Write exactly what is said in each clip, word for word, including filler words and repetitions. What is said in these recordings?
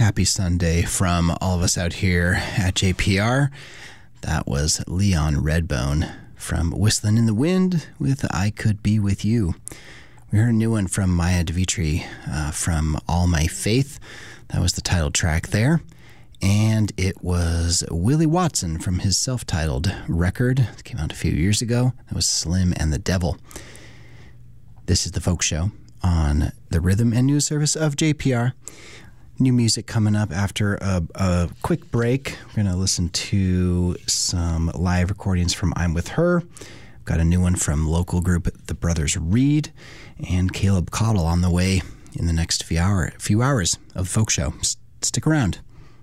Happy Sunday from all of us out here at J P R. That was Leon Redbone from Whistling in the Wind with I Could Be With You. We heard a new one from Maya Devitri uh, from All My Faith. That was the title track there. And it was Willie Watson from his self-titled record that came out a few years ago. That was Slim and the Devil. This is the Folk Show on the Rhythm and News Service of J P R. New music coming up after a, a quick break. We're going to listen to some live recordings from I'm With Her. We've got a new one from local group The Brothers Reed, and Caleb Cottle on the way in the next few, hour, few hours of Folk Show. S- stick around.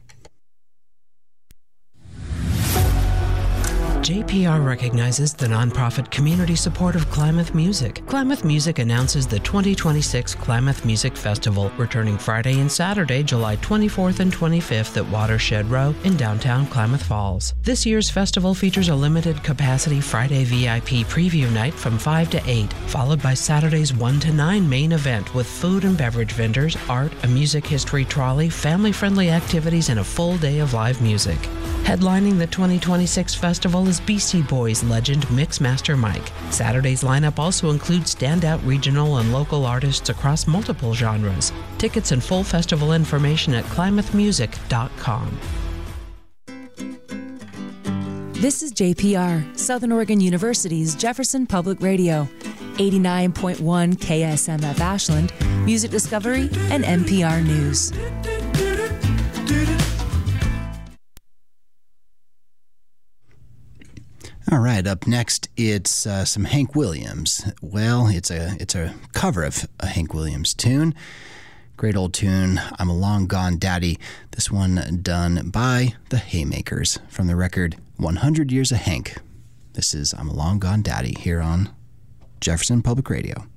J P R recognizes the nonprofit community support of Klamath Music. Klamath Music announces the twenty twenty-six Klamath Music Festival, returning Friday and Saturday, July twenty-fourth and twenty-fifth at Watershed Row in downtown Klamath Falls. This year's festival features a limited capacity Friday V I P preview night from five to eight, followed by Saturday's one to nine main event with food and beverage vendors, art, a music history trolley, family-friendly activities, and a full day of live music. Headlining the twenty twenty-six festival is Beastie Boys legend Mixmaster Mike. Saturday's lineup also includes standout regional and local artists across multiple genres. Tickets and full festival information at klamath music dot com. This is J P R, Southern Oregon University's Jefferson Public Radio, eighty-nine point one K S M F Ashland, Music Discovery, and N P R News. All right, up next, it's uh, some Hank Williams. Well, it's a it's a cover of a Hank Williams tune. Great old tune, I'm a Long Gone Daddy. This one done by the Haymakers from the record one hundred Years of Hank. This is I'm a Long Gone Daddy here on Jefferson Public Radio.